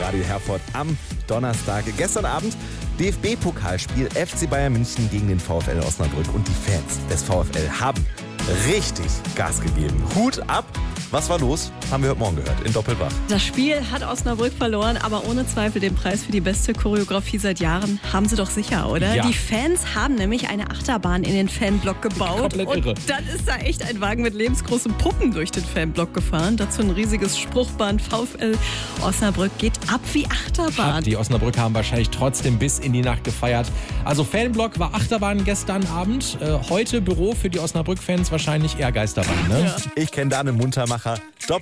Radio Herford am Donnerstag. Gestern Abend DFB-Pokalspiel FC Bayern München gegen den VfL Osnabrück. Und die Fans des VfL haben richtig Gas gegeben. Hut ab! Was war los? Haben wir heute Morgen gehört in Doppelwach. Das Spiel hat Osnabrück verloren, aber ohne Zweifel den Preis für die beste Choreografie seit Jahren haben sie doch sicher, oder? Ja. Die Fans haben nämlich eine Achterbahn in den Fanblock gebaut. Komplett irre. Und dann ist da echt ein Wagen mit lebensgroßen Puppen durch den Fanblock gefahren. Dazu ein riesiges Spruchband. VfL Osnabrück geht ab wie Achterbahn. Die Osnabrücker haben wahrscheinlich trotzdem bis in die Nacht gefeiert. Also Fanblock war Achterbahn gestern Abend. Heute Büro für die Osnabrück-Fans wahrscheinlich eher Geisterbahn. Ne? Ja. Ich kenne da einen Muntermacher.